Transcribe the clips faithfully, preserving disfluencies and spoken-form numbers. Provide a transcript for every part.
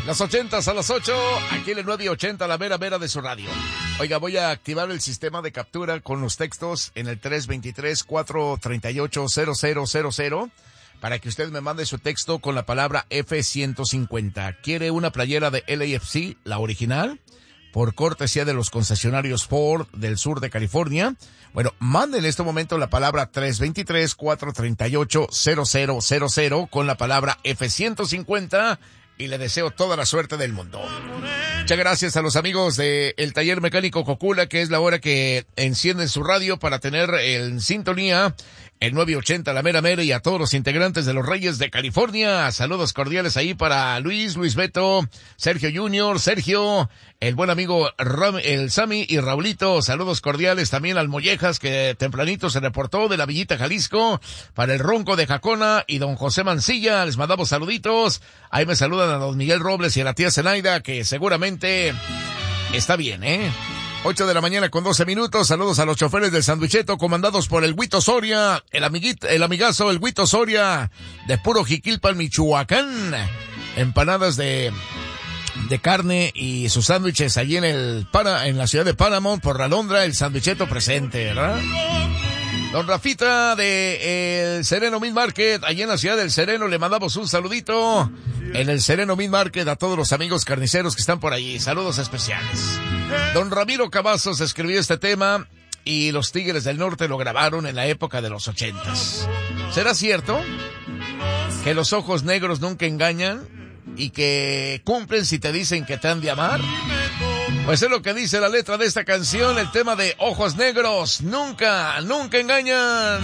Los ochentas a las ocho, aquí en el nueve ochenta, la mera mera de su radio. Oiga, voy a activar el sistema de captura con los textos en el tres veintitrés, cuatrocientos treinta y ocho, cero cero cero cero para que usted me mande su texto con la palabra F ciento cincuenta. ¿Quiere una playera de L A F C, la original? Por cortesía de los concesionarios Ford del sur de California. Bueno, mande en este momento la palabra tres veintitrés, cuatrocientos treinta y ocho, cero cero cero cero con la palabra F ciento cincuenta y le deseo toda la suerte del mundo. Muchas gracias a los amigos de el Taller Mecánico Cocula, que es la hora que encienden su radio para tener en sintonía el nueve ochenta, la mera mera, y a todos los integrantes de los Reyes de California. Saludos cordiales ahí para Luis, Luis Beto, Sergio Junior, Sergio, el buen amigo Ram, el Sammy y Raulito. Saludos cordiales también al Mollejas, que tempranito se reportó de la Villita, Jalisco, para el Ronco de Jacona y don José Mancilla. Les mandamos saluditos. Ahí me saludan a don Miguel Robles y a la tía Zenaida, que seguramente está bien, ¿eh? Ocho de la mañana con doce minutos. Saludos a los choferes del Sandwicheto, comandados por el Huito Soria, el amiguito, el amigazo, el Huito Soria, de puro Jiquilpan, Michoacán. Empanadas de, de carne y sus sándwiches allí en el, para, en la ciudad de Paramount, por la Londra, el Sandwicheto presente, ¿verdad? Don Rafita de el Sereno Meat Market, allí en la ciudad del Sereno, le mandamos un saludito en el Sereno Meat Market a todos los amigos carniceros que están por allí. Saludos especiales. Don Ramiro Cavazos escribió este tema y los Tigres del Norte lo grabaron en la época de los ochentas. ¿Será cierto que los ojos negros nunca engañan y que cumplen si te dicen que te han de amar? Pues es lo que dice la letra de esta canción, el tema de Ojos Negros, nunca, nunca engañan.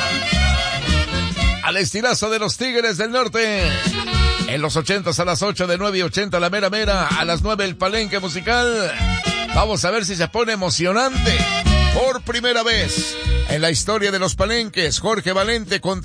Al estirazo de los Tigres del Norte. En los ochentas a las ocho, de nueve ochenta la mera mera, a las nueve el palenque musical. Vamos a ver si se pone emocionante. Por primera vez en la historia de los palenques, Jorge Valente contra